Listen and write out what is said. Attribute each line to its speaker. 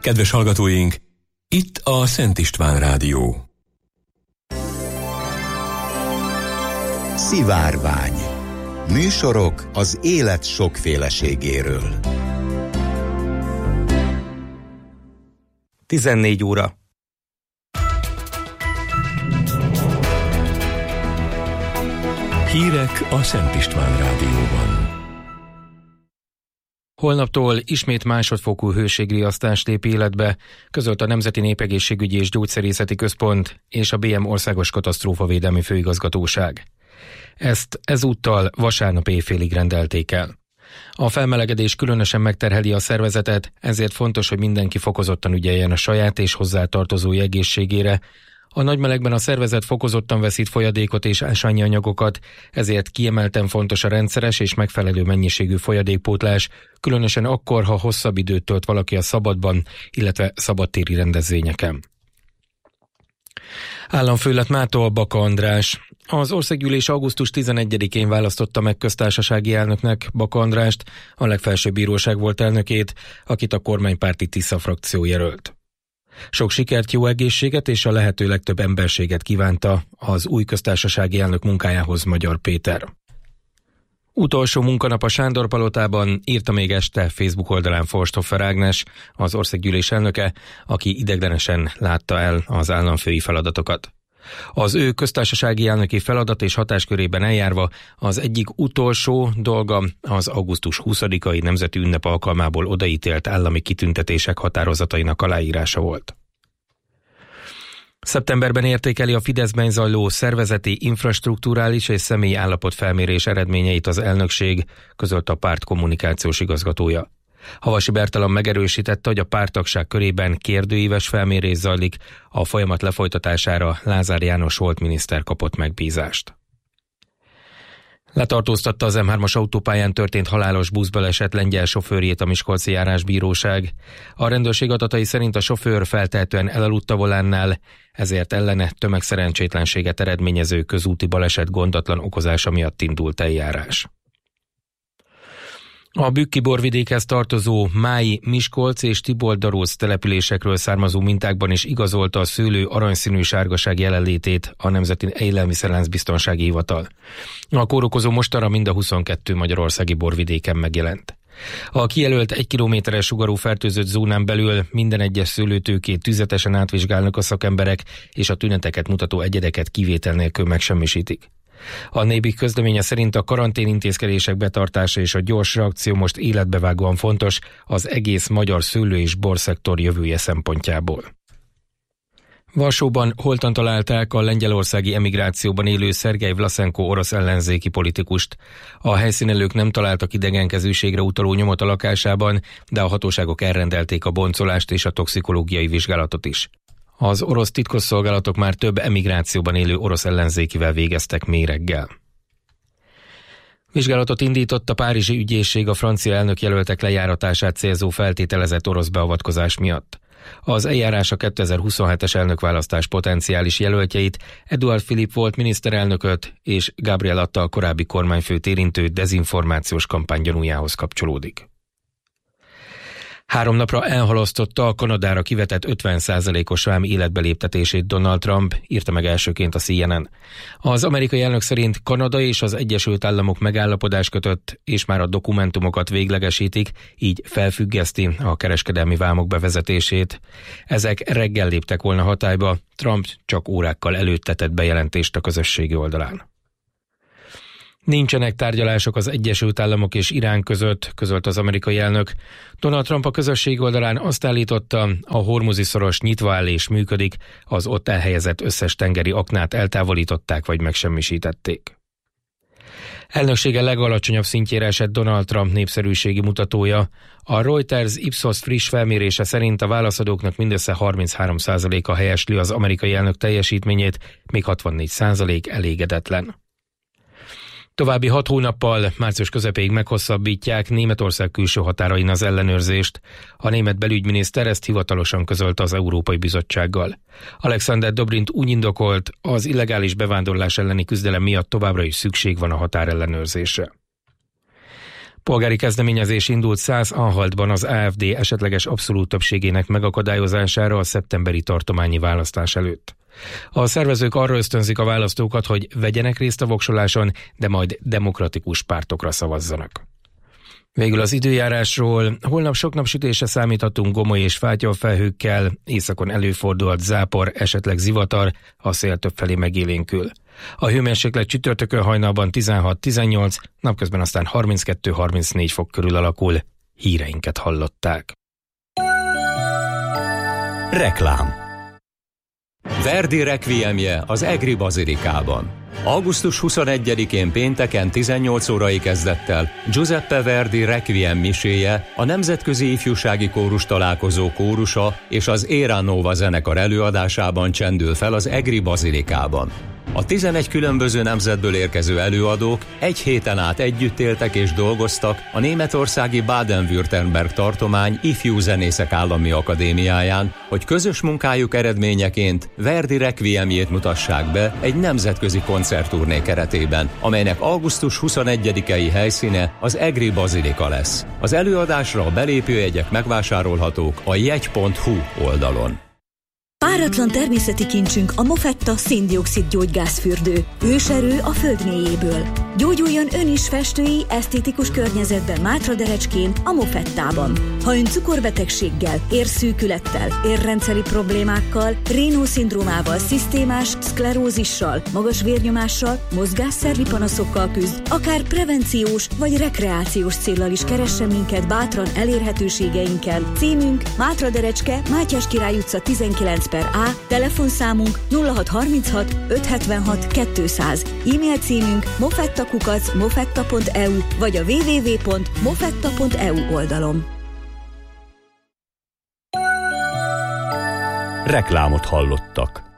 Speaker 1: Kedves hallgatóink, itt a Szent István Rádió.
Speaker 2: Szivárvány. Műsorok az élet sokféleségéről.
Speaker 3: 14 óra.
Speaker 1: Hírek a Szent István Rádióban.
Speaker 3: Holnaptól ismét másodfokú hőségriasztás lép életbe, közölt a Nemzeti Népegészségügyi és Gyógyszerészeti Központ és a BM Országos Katasztrófavédelmi Főigazgatóság. Ezt ezúttal vasárnap éjfélig rendelték el. A felmelegedés különösen megterheli a szervezetet, ezért fontos, hogy mindenki fokozottan ügyeljen a saját és hozzátartozói egészségére. A nagy melegben a szervezet fokozottan veszít folyadékot és ásványi anyagokat, ezért kiemelten fontos a rendszeres és megfelelő mennyiségű folyadékpótlás, különösen akkor, ha hosszabb időt tölt valaki a szabadban, illetve szabadtéri rendezvényeken. Államfő lett mától Baka András. Az Országgyűlés augusztus 11-én választotta meg köztársasági elnöknek Baka Andrást, a legfelsőbb bíróság volt elnökét, akit a kormánypárti Tisza frakció jelölt. Sok sikert, jó egészséget és a lehető legtöbb emberséget kívánta az új köztársasági elnök munkájához Magyar Péter. Utolsó munkanap a Sándor-palotában, írta még este Facebook oldalán Forsthofer Ágnes, az Országgyűlés elnöke, aki ideiglenesen látta el az államfői feladatokat. Az ő köztársasági elnöki feladat és hatáskörében eljárva az egyik utolsó dolga az augusztus 20-ai nemzeti ünnep alkalmából odaítélt állami kitüntetések határozatainak aláírása volt. Szeptemberben értékeli a Fideszben zajló szervezeti, infrastrukturális és személyi állapotfelmérés eredményeit az elnökség, közölt a párt kommunikációs igazgatója. Havasi Bertalan megerősítette, hogy a párttagság körében kérdőíves felmérés zajlik, a folyamat lefolytatására Lázár János volt miniszter kapott megbízást. Letartóztatta az M3-as autópályán történt halálos buszbaleset lengyel sofőrjét a Miskolci járásbíróság. A rendőrség adatai szerint a sofőr feltehetően elaludt a volánnál, ezért ellene tömegszerencsétlenséget eredményező közúti baleset gondatlan okozása miatt indult eljárás. A Bükki borvidékhez tartozó Mályi, Miskolc és Tibold-Darócz településekről származó mintákban is igazolta a szőlő aranyszínű sárgaság jelenlétét a Nemzeti Élelmiszerláncbiztonsági Hivatal. A kórokozó mostanra mind a 22 magyarországi borvidéken megjelent. A kijelölt 1 kilométeres sugarú fertőzött zónán belül minden egyes szőlőtőkét tüzetesen átvizsgálnak a szakemberek, és a tüneteket mutató egyedeket kivétel nélkül megsemmisítik. A Nébik közleménye szerint a karanténintézkedések betartása és a gyors reakció most életbevágóan fontos az egész magyar szőlő- és borszektor jövője szempontjából. Varsóban holtan találták a lengyelországi emigrációban élő Szergej Vlaszenko orosz ellenzéki politikust. A helyszínelők nem találtak idegenkezűségre utaló nyomot a lakásában, de a hatóságok elrendelték a boncolást és a toxikológiai vizsgálatot is. Az orosz titkosszolgálatok már több emigrációban élő orosz ellenzékivel végeztek mély reggel. Vizsgálatot indított a párizsi ügyészség a francia elnökjelöltek lejáratását célzó feltételezett orosz beavatkozás miatt. Az eljárás a 2027-es elnökválasztás potenciális jelöltjeit, Eduard Philippe volt miniszterelnököt és Gabriel Attal korábbi kormányfőt érintő dezinformációs kampány gyanújához kapcsolódik. 3 napra elhalasztotta a Kanadára kivetett 50%-os vám életbeléptetését Donald Trump, írta meg elsőként a CNN. Az amerikai elnök szerint Kanada és az Egyesült Államok megállapodást kötött, és már a dokumentumokat véglegesítik, így felfüggeszti a kereskedelmi vámok bevezetését. Ezek reggel léptek volna hatályba, Trump csak órákkal előtte tett bejelentést a közösségi oldalán. Nincsenek tárgyalások az Egyesült Államok és Irán között, közölt az amerikai elnök. Donald Trump a közösség oldalán azt állította, a Hormuzi-szoros nyitva áll és működik, az ott elhelyezett összes tengeri aknát eltávolították vagy megsemmisítették. Elnöksége legalacsonyabb szintjére esett Donald Trump népszerűségi mutatója. A Reuters Ipsos friss felmérése szerint a válaszadóknak mindössze 33%-a helyesli az amerikai elnök teljesítményét, még 64% elégedetlen. További 6 hónappal, március közepéig meghosszabbítják Németország külső határain az ellenőrzést. A német belügyminiszter ezt hivatalosan közölte az Európai Bizottsággal. Alexander Dobrindt úgy indokolt, az illegális bevándorlás elleni küzdelem miatt továbbra is szükség van a határellenőrzésre. Polgári kezdeményezés indult 100 Anhaltban az AfD esetleges abszolút többségének megakadályozására a szeptemberi tartományi választás előtt. A szervezők arra ösztönzik a választókat, hogy vegyenek részt a voksoláson, de majd demokratikus pártokra szavazzanak. Végül az időjárásról. Holnap sok napsütésre számíthatunk gomoly és fátyolfelhőkkel, északon előfordulhat zápor, esetleg zivatar, a szél többfelé megélénkül. A hőmérséklet csütörtökön hajnalban 16-18, napközben aztán 32-34 fok körül alakul. Híreinket hallották.
Speaker 2: Reklám.
Speaker 1: Verdi rekviemje az Egri Bazilikában. Augusztus 21-én pénteken 18 órai kezdettel Giuseppe Verdi Requiem miséje, a Nemzetközi Ifjúsági Kórus Találkozó kórusa és az Era Nova zenekar előadásában csendül fel az Egri Bazilikában. A 11 különböző nemzetből érkező előadók egy héten át együtt éltek és dolgoztak a németországi Baden-Württemberg tartomány Ifjú Zenészek Állami Akadémiáján, hogy közös munkájuk eredményeként Verdi Requiemjét mutassák be egy nemzetközi koncertturné keretében, amelynek augusztus 21-i helyszíne az Egri Bazilika lesz. Az előadásra a belépőjegyek megvásárolhatók a jegy.hu oldalon.
Speaker 4: Páratlan természeti kincsünk a Mofetta szén-dioxid gyógygázfürdő. Őserő a föld mélyéből. Gyógyuljon ön is festői, esztétikus környezetben Mátraderecskén, a Mofettában. Ha ön cukorbetegséggel, érszűkülettel, érrendszeri problémákkal, Raynaud-szindrómával, szisztémás szklerózissal, magas vérnyomással, mozgásszervi panaszokkal küzd, akár prevenciós vagy rekreációs céllal is keressen minket bátran elérhetőségeinkkel. Címünk Mátraderecske, Mátyás Király utca 19/A, telefonszámunk 0636 576 200, e-mail címünk mofetta@mofetta.eu vagy a www.mofetta.eu oldalon.
Speaker 2: Reklámot hallottak.